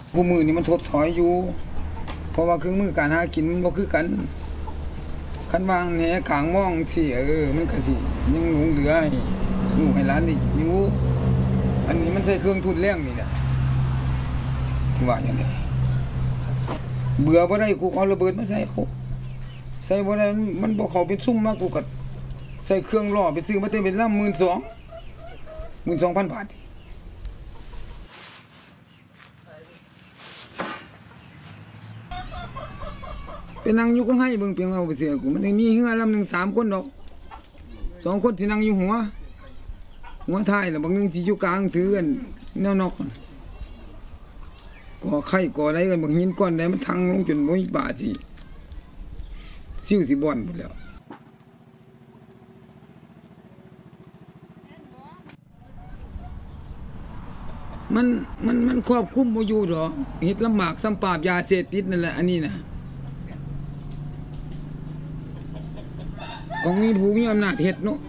กูมือนี่มันถดถอยอยู่เพราะว่าเครื่องมือการหากินมันบ่คือกันคันวางแหขางมองสิมันก็สิยังหลงเหลือให้ลูกให้หลานนี่อยู่อันนี้มันใช้เครื่องทุนแรงนี่แหละที่ว่าอย่างนี้เบื่อบ่ได้กูเอาระเบิดมาใส่เขาใส่บ่ได้มันบ่เข้าเป็นซุ่มมากูก็ใส่เครื่องล่อไปซื้อมาเต็มเป็นลำ12,000 บาทไปนั่งอยู่ก็ให้เบิ่งเพียงเอาไปเสียกูมันมีเฮือลำหนึ่ง3 คนดอก2 คนที่นั่งอยู่หัวท้ายแล้วบางนึงสิอยู่กลางถือกันแนวนอกก่อไข่ก่ออะไรกันบางหินก้อนใดมันทังลงจนบ่มีป่าสิซิ่วสิบ่อนหมดแล้วมันครอบคุมบ่อยู่ดอกเฮ็ดลำบากซ้ำปราบยาเสพติดนั่นแหละอันนี้นะของมีผู้มีอำนาจเฮ็ดเนาะ